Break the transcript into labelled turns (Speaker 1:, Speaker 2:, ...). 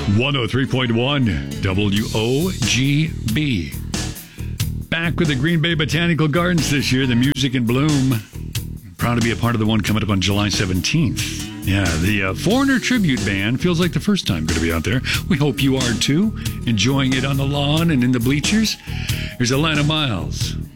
Speaker 1: 103.1 WOGB. Back with the Green Bay Botanical Gardens this year, the music in bloom. Proud to be a part of the one coming up on July 17th. Yeah, the Foreigner Tribute Band feels like the first time going to be out there. We hope you are too, enjoying it on the lawn and in the bleachers. Here's Alana Miles